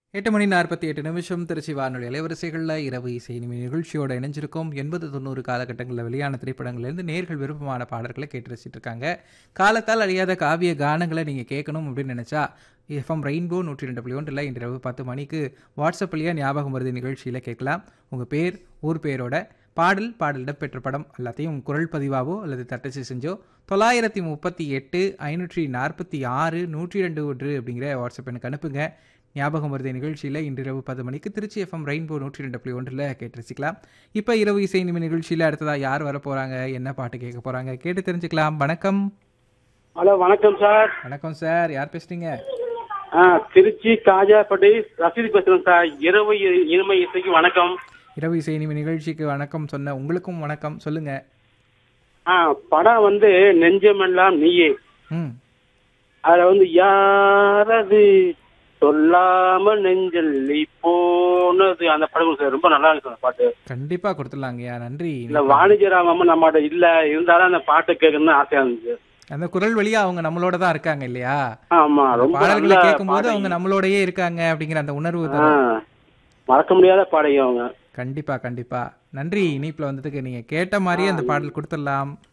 8:48 திருச்சி வானொலி அலைவரிசைகளில் இரவு இசை நிகழ்ச்சியோட இணைஞ்சிருக்கும் 80-90 காலகட்டங்களில் வெளியான திரைப்படங்கள்லேருந்து நேர்கள் விருப்பமான பாடல்களை கேட்டு ரசிச்சுட்டு இருக்காங்க. காலத்தால் அழியாத காவிய கானங்களை நீங்கள் கேட்கணும் அப்படின்னு நினச்சா எஃப்எம் ரெயின்போ 102.1 இன்று இரவு 10 மணிக்கு வாட்ஸ்அப்லேயே ஞாபகம் வருது நிகழ்ச்சியில் கேட்கலாம். உங்கள் பேர், ஊர் பேரோட பாடல் இடம்பெற்ற படம் எல்லாத்தையும் குரல் பதிவாவோ அல்லது தட்டச்சு செஞ்சோ 938 546 102 அப்படிங்கிற வாட்ஸ்அப் எனக்கு அனுப்புங்க. ஞாபகம் வருது நிகழ்ச்சியில் இன்று இரவு 10 மணிக்கு திருச்சி எஃப்எம் ரெயின்போ 102.1 கேட்டு ரசிக்கலாம். இப்போ இரவு இசை நிகழ்ச்சியில் அடுத்ததாக யார் வர போகிறாங்க, என்ன பாட்டு கேட்க போகிறாங்க கேட்டு தெரிஞ்சுக்கலாம். வணக்கம். ஹலோ, வணக்கம் சார். வணக்கம் சார், யார் பேசுறீங்க? திருச்சி காஜாப்பட்டி ரசீது பேசுறேன் சார். இரவு இனிமை இசைக்கு வணக்கம். இரவு இசை நிகழ்ச்சிக்கு வணக்கம் சொன்ன உங்களுக்கும் வணக்கம். சொல்லுங்க. படம் வந்து நெஞ்சமெல்லாம் நீயே. அதுல யாரது சொல்லாம நெஞ்சல் நீ போனது அந்த படம் சார் ரொம்ப நல்லா இருக்கு அந்த பாட்டு. கண்டிப்பா கொடுத்துடலாங்கய்யா, நன்றி. இல்ல வாணிஜராம நம்மகிட்ட இல்ல இருந்தாலும் அந்த பாட்டு கேட்கணும்னு ஆசையா இருந்துச்சு. அந்த குரல் வழியா அவங்க நம்மளோட தான் இருக்காங்க இல்லையா? ஆமா, ரொம்ப பாடல்களை கேட்கும் போது அவங்க நம்மளோடயே இருக்காங்க அப்படிங்கிற அந்த உணர்வு மறக்க முடியாத பாடகி அவங்க. கண்டிப்பா கண்டிப்பா. நன்றி இணைப்புல வந்ததுக்கு. நீங்க கேட்ட மாதிரியே அந்த பாடல் கொடுத்துடலாம்.